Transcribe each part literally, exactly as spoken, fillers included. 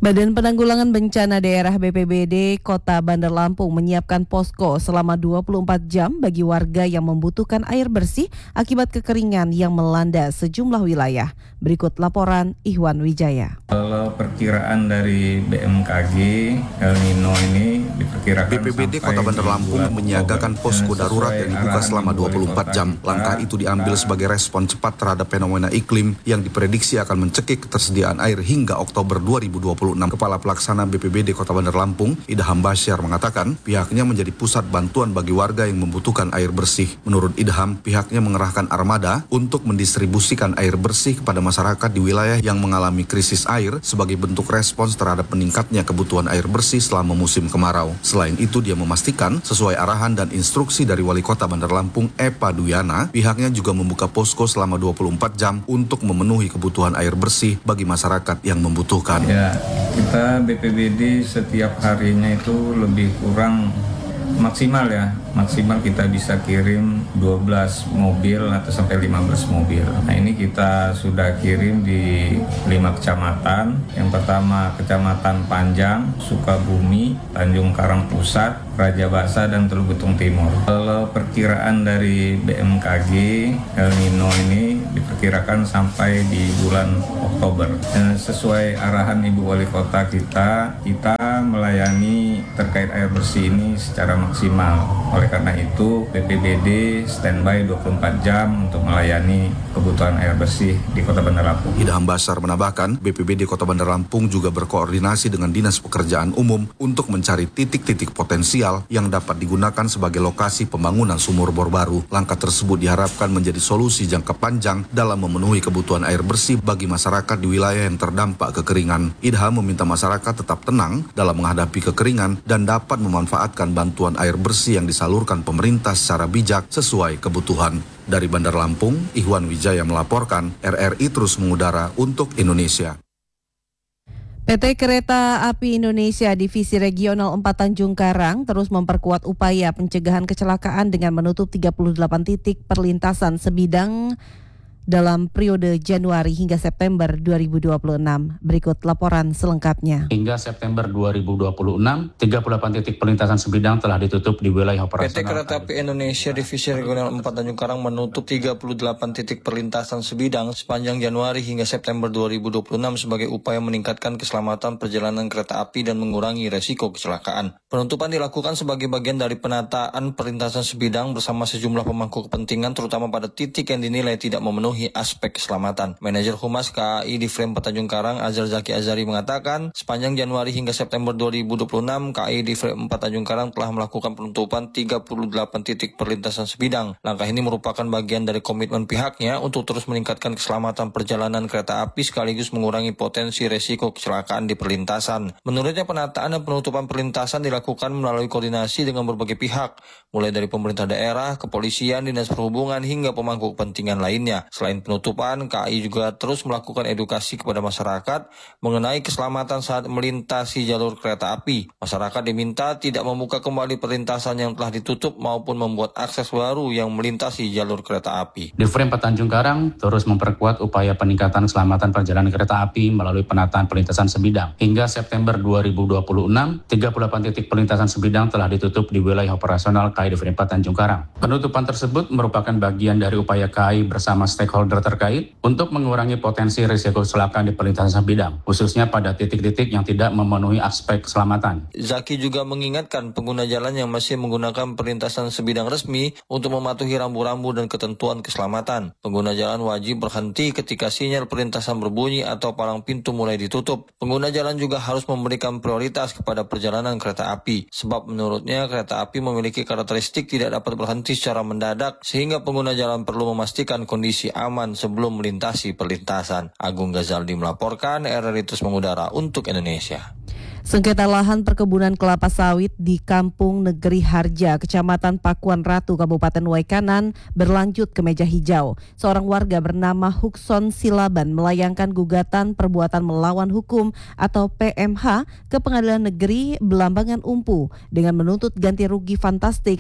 Badan Penanggulangan Bencana Daerah B P B D Kota Bandar Lampung menyiapkan posko selama dua puluh empat jam bagi warga yang membutuhkan air bersih akibat kekeringan yang melanda sejumlah wilayah. Berikut laporan Ihwan Wijaya. Kalau perkiraan dari B M K G El Nino ini diperkirakan B P B D Kota Bandar Lampung menyiagakan posko darurat yang dibuka selama dua puluh empat jam. Langkah itu diambil sebagai respon cepat terhadap fenomena iklim yang diprediksi akan mencekik ketersediaan air hingga Oktober dua ribu dua puluh enam. Kepala Pelaksana B P B D Kota Bandar Lampung, Idham Basyar mengatakan pihaknya menjadi pusat bantuan bagi warga yang membutuhkan air bersih. Menurut Idham, pihaknya mengerahkan armada untuk mendistribusikan air bersih kepada masyarakat di wilayah yang mengalami krisis air sebagai bentuk respons terhadap meningkatnya kebutuhan air bersih selama musim kemarau. Selain itu, dia memastikan sesuai arahan dan instruksi dari Wali Kota Bandar Lampung Epa Duyana, pihaknya juga membuka posko selama dua puluh empat jam untuk memenuhi kebutuhan air bersih bagi masyarakat yang membutuhkan. Ya, kita B P B D setiap harinya itu lebih kurang maksimal ya, maksimal kita bisa kirim dua belas mobil atau sampai lima belas mobil. Nah ini kita sudah kirim di lima kecamatan. Yang pertama Kecamatan Panjang, Sukabumi, Tanjung Karang Pusat, Raja Basa, dan Teluk Betung Timur. Kalau perkiraan dari B M K G El Nino ini diperkirakan sampai di bulan Oktober. Dan sesuai arahan Ibu Wali Kota kita, kita melayani terkait air bersih ini secara maksimal. Oleh karena itu, B P B D standby dua puluh empat jam untuk melayani kebutuhan air bersih di Kota Bandar Lampung. Idham Basyar menambahkan, B P B D Kota Bandar Lampung juga berkoordinasi dengan Dinas Pekerjaan Umum untuk mencari titik-titik potensial yang dapat digunakan sebagai lokasi pembangunan sumur bor baru. Langkah tersebut diharapkan menjadi solusi jangka panjang dalam memenuhi kebutuhan air bersih bagi masyarakat di wilayah yang terdampak kekeringan. Idham meminta masyarakat tetap tenang dalam menghadapi kekeringan dan dapat memanfaatkan bantuan air bersih yang disalurkan pemerintah secara bijak sesuai kebutuhan. Dari Bandar Lampung, Ihwan Wijaya melaporkan, R R I terus mengudara untuk Indonesia. P T Kereta Api Indonesia Divisi Regional empat Tanjung Karang terus memperkuat upaya pencegahan kecelakaan dengan menutup tiga puluh delapan titik perlintasan sebidang dalam periode Januari hingga September dua ribu dua puluh enam. Berikut laporan selengkapnya. Hingga September dua ribu dua puluh enam, tiga puluh delapan titik perlintasan sebidang telah ditutup di wilayah operasional. P T Kereta Api Indonesia Divisi Regional empat Tanjung Karang menutup tiga puluh delapan titik perlintasan sebidang sepanjang Januari hingga September dua ribu dua puluh enam sebagai upaya meningkatkan keselamatan perjalanan kereta api dan mengurangi resiko kecelakaan. Penutupan dilakukan sebagai bagian dari penataan perlintasan sebidang bersama sejumlah pemangku kepentingan terutama pada titik yang dinilai tidak memenuhi aspek keselamatan. Manajer Humas K A I Divrem empat Tanjung Karang Azhar Zaki Azari mengatakan, sepanjang Januari hingga September dua ribu dua puluh enam, K A I Divrem empat Tanjung Karang telah melakukan penutupan tiga puluh delapan titik perlintasan sebidang. Langkah ini merupakan bagian dari komitmen pihaknya untuk terus meningkatkan keselamatan perjalanan kereta api sekaligus mengurangi potensi resiko kecelakaan di perlintasan. Menurutnya, penataan dan penutupan perlintasan dilakukan melalui koordinasi dengan berbagai pihak, mulai dari pemerintah daerah, kepolisian, dinas perhubungan, hingga pemangku kepentingan lainnya. Selain penutupan, K A I juga terus melakukan edukasi kepada masyarakat mengenai keselamatan saat melintasi jalur kereta api. Masyarakat diminta tidak membuka kembali perlintasan yang telah ditutup maupun membuat akses baru yang melintasi jalur kereta api. Divrem empat Tanjung Karang terus memperkuat upaya peningkatan keselamatan perjalanan kereta api melalui penataan perlintasan sebidang. Hingga September dua ribu dua puluh enam, tiga puluh delapan titik perlintasan sebidang telah ditutup di wilayah operasional K A I Divrem empat Tanjung Karang. Penutupan tersebut merupakan bagian dari upaya K A I bersama stakeholder terkait untuk mengurangi potensi risiko kecelakaan di perlintasan sebidang, khususnya pada titik-titik yang tidak memenuhi aspek keselamatan. Zaki juga mengingatkan pengguna jalan yang masih menggunakan perlintasan sebidang resmi untuk mematuhi rambu-rambu dan ketentuan keselamatan. Pengguna jalan wajib berhenti ketika sinyal perlintasan berbunyi atau palang pintu mulai ditutup. Pengguna jalan juga harus memberikan prioritas kepada perjalanan kereta api, sebab menurutnya kereta api memiliki karakteristik tidak dapat berhenti secara mendadak, sehingga pengguna jalan perlu memastikan kondisi aman sebelum melintasi perlintasan. Agung Ghazaldi melaporkan, R R I terus mengudara untuk Indonesia. Sengketa lahan perkebunan kelapa sawit di Kampung Negeri Harja, Kecamatan Pakuan Ratu, Kabupaten Waikanan berlanjut ke meja hijau. Seorang warga bernama Hukson Silaban melayangkan gugatan perbuatan melawan hukum atau P M H ke Pengadilan Negeri Belambangan Umpu dengan menuntut ganti rugi fantastis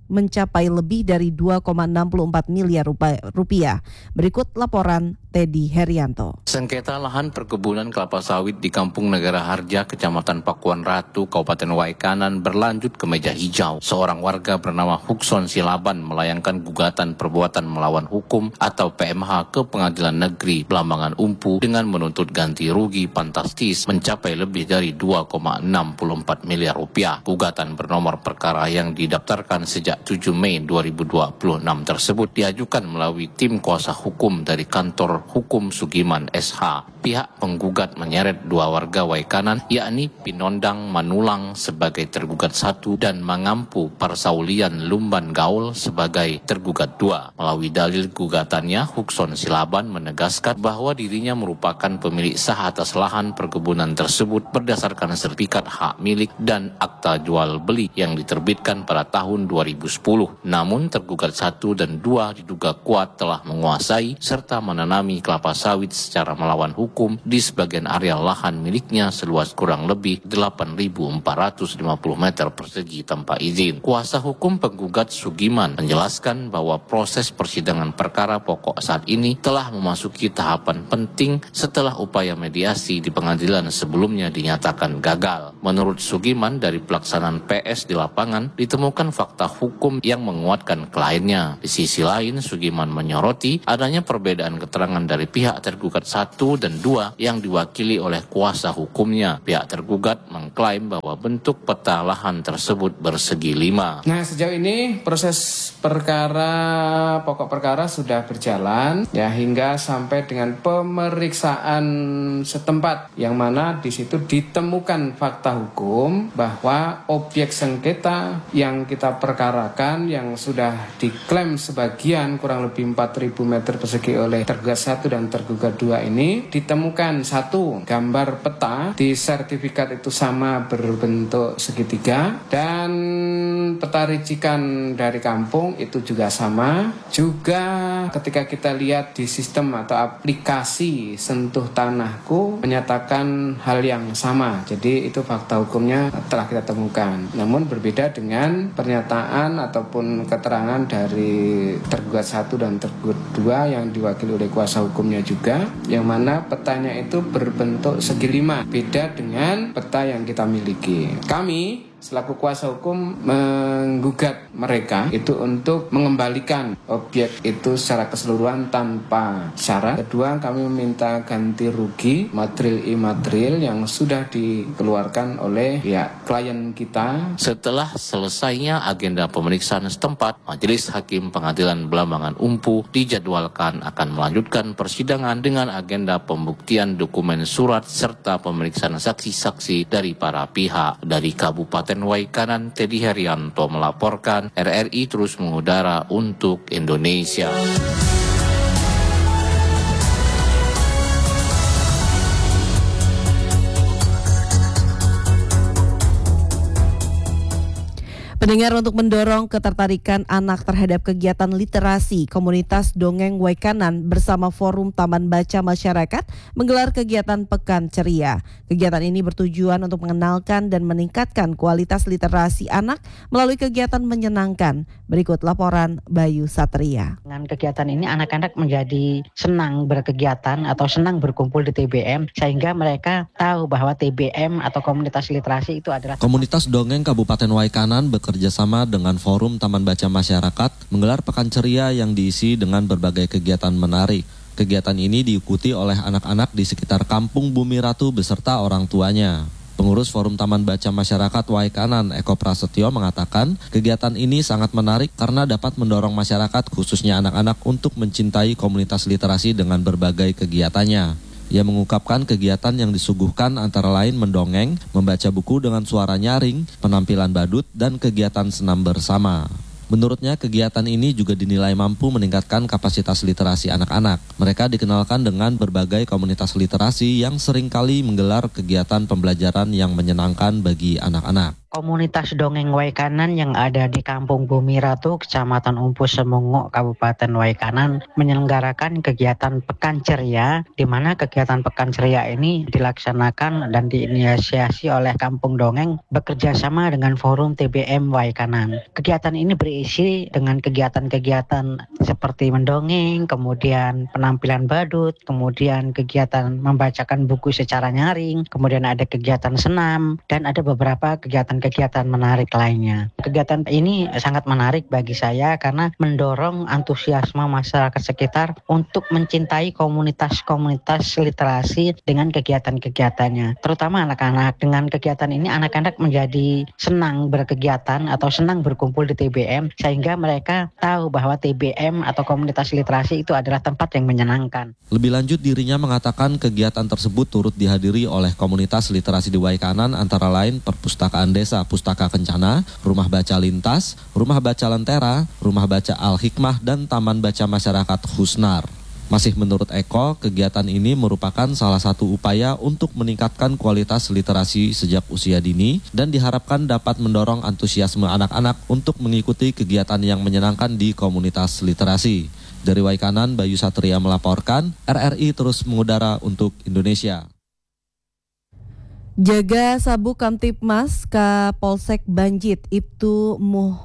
mencapai lebih dari dua koma enam empat miliar rupiah. Berikut laporan Teddy Herianto. Sengketa lahan perkebunan kelapa sawit di Kampung Negara Harja, Kecamatan Pakuan Ratu, Kabupaten Waikanan berlanjut ke meja hijau. Seorang warga bernama Hukson Silaban melayangkan gugatan perbuatan melawan hukum atau P M H ke Pengadilan Negeri Blambangan Umpu dengan menuntut ganti rugi fantastis mencapai lebih dari dua koma enam empat miliar rupiah. Gugatan bernomor perkara yang didaftarkan sejak tujuh Mei dua ribu dua puluh enam tersebut diajukan melalui tim kuasa hukum dari Kantor Hukum Sugiman S H. Pihak penggugat menyeret dua warga Waikanan, yakni Pinondang Manulang sebagai tergugat satu dan Mangampu Parsaulian Lumban Gaul sebagai tergugat dua. Melalui dalil gugatannya, Hukson Silaban menegaskan bahwa dirinya merupakan pemilik sah atas lahan perkebunan tersebut berdasarkan sertifikat hak milik dan akta jual beli yang diterbitkan pada tahun dua ribu sepuluh. Namun tergugat satu dan dua diduga kuat telah menguasai serta menanami kelapa sawit secara melawan hukum di sebagian area lahan miliknya seluas kurang lebih delapan ribu empat ratus lima puluh meter persegi tanpa izin. Kuasa hukum penggugat Sugiman menjelaskan bahwa proses persidangan perkara pokok saat ini telah memasuki tahapan penting setelah upaya mediasi di pengadilan sebelumnya dinyatakan gagal. Menurut Sugiman, dari pelaksanaan P S di lapangan ditemukan fakta hukum yang menguatkan kliennya. Di sisi lain, Sugiman menyoroti adanya perbedaan keterangan dari pihak tergugat satu dan dua yang diwakili oleh kuasa hukumnya. Pihak tergugat mengklaim bahwa bentuk peta lahan tersebut bersegi lima. Nah, sejauh ini proses perkara pokok perkara sudah berjalan ya hingga sampai dengan pemeriksaan setempat yang mana di situ ditemukan fakta hukum bahwa objek sengketa yang kita perkarakan yang sudah diklaim sebagian kurang lebih empat ribu meter persegi oleh tergugat satu dan tergugat dua ini ditemukan satu gambar peta di sertifikat itu sama berbentuk segitiga dan peta ricikan dari kampung itu juga sama. Juga ketika kita lihat di sistem atau aplikasi Sentuh Tanahku menyatakan hal yang sama. Jadi itu fakta hukumnya telah kita temukan. Namun berbeda dengan pernyataan ataupun keterangan dari tergugat satu dan tergugat dua yang diwakili oleh kuasa hukumnya juga, yang mana petanya itu berbentuk segi lima, beda dengan peta yang kita miliki. Kami selaku kuasa hukum menggugat mereka itu untuk mengembalikan objek itu secara keseluruhan tanpa syarat. Kedua, kami meminta ganti rugi material imaterial yang sudah dikeluarkan oleh pihak klien kita. Setelah selesainya agenda pemeriksaan setempat, Majelis Hakim Pengadilan Blambangan Umpu dijadwalkan akan melanjutkan persidangan dengan agenda pembuktian dokumen surat serta pemeriksaan saksi-saksi dari para pihak. Dari Kabupaten Waikanan, Teddy Herianto melaporkan. R R I terus mengudara untuk Indonesia. Pendengar, untuk mendorong ketertarikan anak terhadap kegiatan literasi, komunitas Dongeng Waikanan bersama Forum Taman Baca Masyarakat menggelar kegiatan Pekan Ceria. Kegiatan ini bertujuan untuk mengenalkan dan meningkatkan kualitas literasi anak melalui kegiatan menyenangkan. Berikut laporan Bayu Satria. Dengan kegiatan ini anak-anak menjadi senang berkegiatan atau senang berkumpul di T B M sehingga mereka tahu bahwa T B M atau komunitas literasi itu adalah Komunitas Dongeng Kabupaten Waikanan bekerjasama dengan Forum Taman Baca Masyarakat menggelar Pekan Ceria yang diisi dengan berbagai kegiatan menarik. Kegiatan ini diikuti oleh anak-anak di sekitar Kampung Bumi Ratu beserta orang tuanya. Pengurus Forum Taman Baca Masyarakat Waikanan, Eko Prasetyo, mengatakan kegiatan ini sangat menarik karena dapat mendorong masyarakat khususnya anak-anak untuk mencintai komunitas literasi dengan berbagai kegiatannya. Ia mengungkapkan kegiatan yang disuguhkan antara lain mendongeng, membaca buku dengan suara nyaring, penampilan badut, dan kegiatan senam bersama. Menurutnya kegiatan ini juga dinilai mampu meningkatkan kapasitas literasi anak-anak. Mereka dikenalkan dengan berbagai komunitas literasi yang seringkali menggelar kegiatan pembelajaran yang menyenangkan bagi anak-anak. Komunitas Dongeng Waikanan yang ada di Kampung Bumi Ratu, Kecamatan Umpu Semunguk, Kabupaten Waikanan menyelenggarakan kegiatan Pekan Ceria, di mana kegiatan Pekan Ceria ini dilaksanakan dan diinisiasi oleh Kampung Dongeng bekerja sama dengan Forum T B M Waikanan. Kegiatan ini berisi dengan kegiatan-kegiatan seperti mendongeng, kemudian penampilan badut, kemudian kegiatan membacakan buku secara nyaring, kemudian ada kegiatan senam, dan ada beberapa kegiatan kegiatan menarik lainnya. Kegiatan ini sangat menarik bagi saya karena mendorong antusiasme masyarakat sekitar untuk mencintai komunitas-komunitas literasi dengan kegiatan-kegiatannya. Terutama anak-anak. Dengan kegiatan ini anak-anak menjadi senang berkegiatan atau senang berkumpul di T B M sehingga mereka tahu bahwa T B M atau komunitas literasi itu adalah tempat yang menyenangkan. Lebih lanjut, dirinya mengatakan kegiatan tersebut turut dihadiri oleh komunitas literasi di Waikanan antara lain Perpustakaan Desa Pustaka Kencana, Rumah Baca Lintas, Rumah Baca Lentera, Rumah Baca Al-Hikmah, dan Taman Baca Masyarakat Husnar. Masih menurut Eko, kegiatan ini merupakan salah satu upaya untuk meningkatkan kualitas literasi sejak usia dini dan diharapkan dapat mendorong antusiasme anak-anak untuk mengikuti kegiatan yang menyenangkan di komunitas literasi. Dari Waikanan, Bayu Satria melaporkan, R R I terus mengudara untuk Indonesia. Jaga Sabu Kamtibmas Kapolsek Banjit Ibtu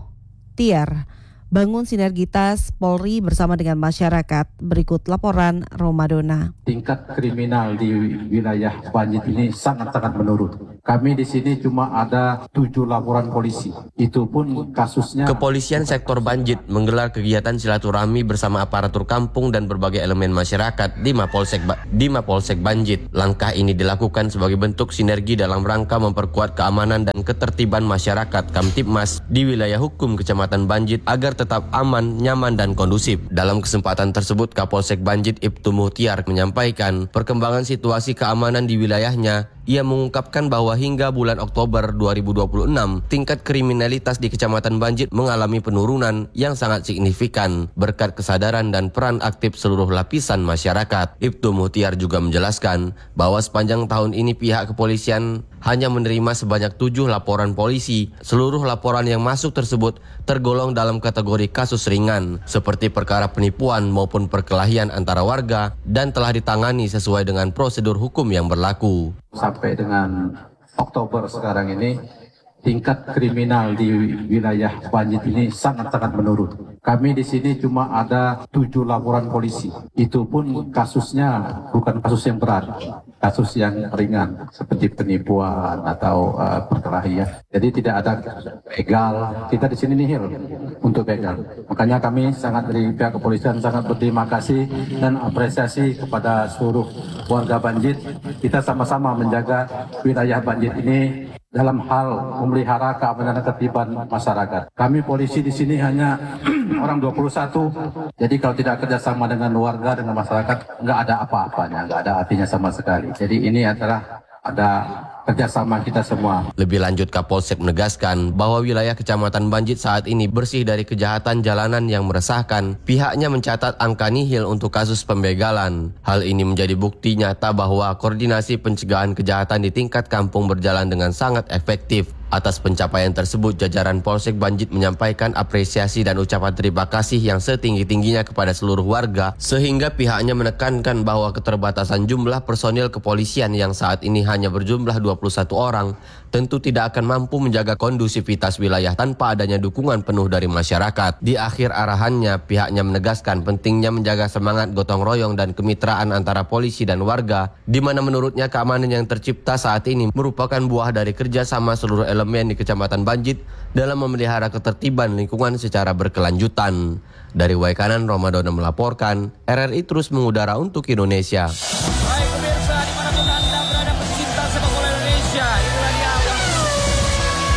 Muhtiar bangun sinergitas Polri bersama dengan masyarakat. Berikut laporan Romadona. Tingkat kriminal di wilayah Banjit ini sangat-sangat menurun. Kami di sini cuma ada tujuh laporan polisi. Itu pun kasusnya. Kepolisian sektor Banjit menggelar kegiatan silaturahmi bersama aparatur kampung dan berbagai elemen masyarakat di Mapolsek ba- di Mapolsek Banjit. Langkah ini dilakukan sebagai bentuk sinergi dalam rangka memperkuat keamanan dan ketertiban masyarakat Kamtibmas di wilayah hukum Kecamatan Banjit agar tetap aman, nyaman, dan kondusif. Dalam kesempatan tersebut, Kapolsek Banjit Ibtu Muhtiar menyampaikan perkembangan situasi keamanan di wilayahnya. Ia mengungkapkan bahwa hingga bulan Oktober dua ribu dua puluh enam, tingkat kriminalitas di Kecamatan Banjit mengalami penurunan yang sangat signifikan berkat kesadaran dan peran aktif seluruh lapisan masyarakat. Ibtu Muhtiar juga menjelaskan bahwa sepanjang tahun ini pihak kepolisian hanya menerima sebanyak tujuh laporan polisi. Seluruh laporan yang masuk tersebut tergolong dalam kategori kasus ringan, seperti perkara penipuan maupun perkelahian antara warga, dan telah ditangani sesuai dengan prosedur hukum yang berlaku. Sampai dengan Oktober sekarang ini, tingkat kriminal di wilayah Banjit ini sangat-sangat menurun. Kami di sini cuma ada tujuh laporan polisi. Itu pun kasusnya bukan kasus yang berat, kasus yang ringan seperti penipuan atau uh, perkelahian. Jadi tidak ada begal. Kita di sini nihil untuk begal. Makanya kami sangat dari pihak kepolisian sangat berterima kasih dan apresiasi kepada seluruh warga Banjit. Kita sama-sama menjaga wilayah Banjit ini dalam hal memelihara keamanan dan ketertiban masyarakat. Kami polisi di sini hanya orang dua puluh satu, jadi kalau tidak kerjasama dengan warga, dengan masyarakat, nggak ada apa-apanya, nggak ada artinya sama sekali. Jadi ini adalah ada kerjasama kita semua. Lebih lanjut, Kapolsek menegaskan bahwa wilayah Kecamatan Banjit saat ini bersih dari kejahatan jalanan yang meresahkan. Pihaknya mencatat angka nihil untuk kasus pembegalan. Hal ini menjadi bukti nyata bahwa koordinasi pencegahan kejahatan di tingkat kampung berjalan dengan sangat efektif. Atas pencapaian tersebut, jajaran Polsek Banjit menyampaikan apresiasi dan ucapan terima kasih yang setinggi-tingginya kepada seluruh warga, sehingga pihaknya menekankan bahwa keterbatasan jumlah personil kepolisian yang saat ini hanya berjumlah dua puluh satu orang tentu tidak akan mampu menjaga kondusivitas wilayah tanpa adanya dukungan penuh dari masyarakat. Di akhir arahannya, pihaknya menegaskan pentingnya menjaga semangat gotong royong dan kemitraan antara polisi dan warga, di mana menurutnya keamanan yang tercipta saat ini merupakan buah dari kerjasama seluruh elemen di Kecamatan Banjit dalam memelihara ketertiban lingkungan secara berkelanjutan. Dari Waikanan, Romadona melaporkan, R R I terus mengudara untuk Indonesia. Baik pemirsa, dimanapun Anda berada pencinta sepak bola Indonesia, inilah dia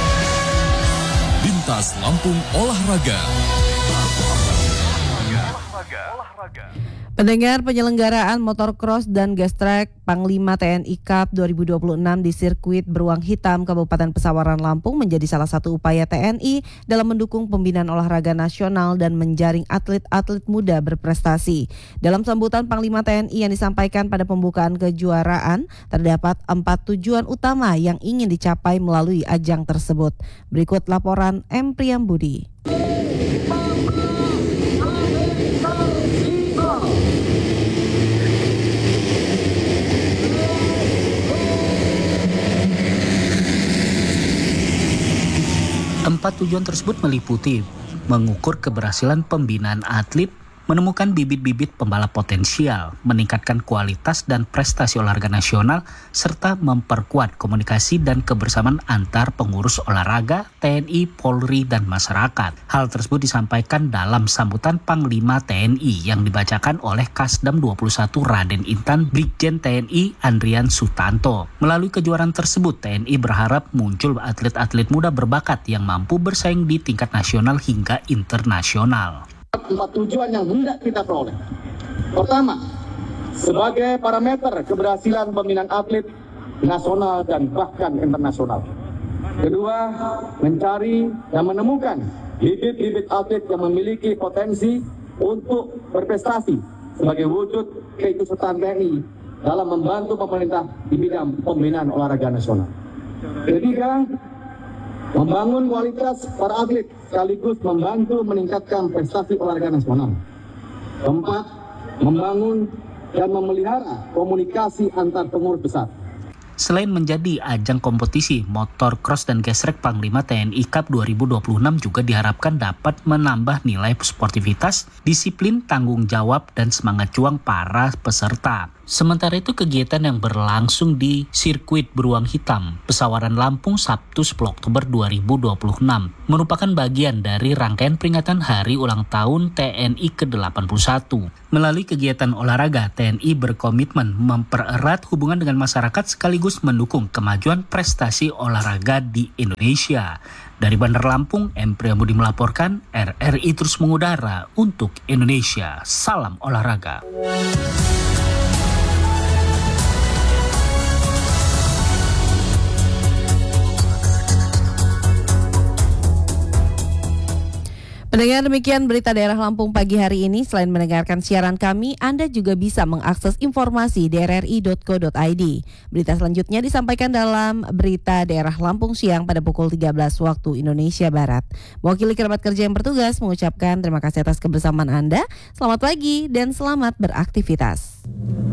Bintas Lampung Olahraga. Pendengar, penyelenggaraan motocross dan gas track Panglima T N I Cup dua ribu dua puluh enam di sirkuit Beruang Hitam Kabupaten Pesawaran Lampung menjadi salah satu upaya T N I dalam mendukung pembinaan olahraga nasional dan menjaring atlet-atlet muda berprestasi. Dalam sambutan Panglima T N I yang disampaikan pada pembukaan kejuaraan, terdapat empat tujuan utama yang ingin dicapai melalui ajang tersebut. Berikut laporan M. Priyambudi. Empat tujuan tersebut meliputi mengukur keberhasilan pembinaan atlet, menemukan bibit-bibit pembalap potensial, meningkatkan kualitas dan prestasi olahraga nasional, serta memperkuat komunikasi dan kebersamaan antar pengurus olahraga, T N I, Polri, dan masyarakat. Hal tersebut disampaikan dalam sambutan Panglima T N I yang dibacakan oleh Kasdam dua puluh satu Raden Intan Brigjen T N I Andrian Sutanto. Melalui kejuaraan tersebut, T N I berharap muncul atlet-atlet muda berbakat yang mampu bersaing di tingkat nasional hingga internasional. Empat tujuan yang hendak kita peroleh. Pertama, sebagai parameter keberhasilan pembinaan atlet nasional dan bahkan internasional. Kedua, mencari dan menemukan bibit-bibit atlet yang memiliki potensi untuk berprestasi sebagai wujud keikutsertaan T N I dalam membantu pemerintah di bidang pembinaan olahraga nasional. Ketiga, membangun kualitas para atlet sekaligus membantu meningkatkan prestasi olahraga nasional. Keempat, membangun dan memelihara komunikasi antar pengurus besar. Selain menjadi ajang kompetisi, motor cross dan gas track Panglima T N I Cup dua ribu dua puluh enam juga diharapkan dapat menambah nilai sportivitas, disiplin, tanggung jawab, dan semangat juang para peserta. Sementara itu, kegiatan yang berlangsung di sirkuit Beruang Hitam, Pesawaran Lampung, Sabtu sepuluh Oktober dua ribu dua puluh enam, merupakan bagian dari rangkaian peringatan Hari Ulang Tahun T N I ke delapan puluh satu. Melalui kegiatan olahraga, T N I berkomitmen mempererat hubungan dengan masyarakat sekaligus mendukung kemajuan prestasi olahraga di Indonesia. Dari Bandar Lampung, M. Priyambudi melaporkan, R R I terus mengudara untuk Indonesia. Salam olahraga. Pendengar, demikian berita daerah Lampung pagi hari ini. Selain mendengarkan siaran kami, Anda juga bisa mengakses informasi di r r i dot co dot i d. Berita selanjutnya disampaikan dalam berita daerah Lampung siang pada pukul tiga belas waktu Indonesia Barat. Mewakili kerabat kerja yang bertugas mengucapkan terima kasih atas kebersamaan Anda. Selamat pagi dan selamat beraktivitas.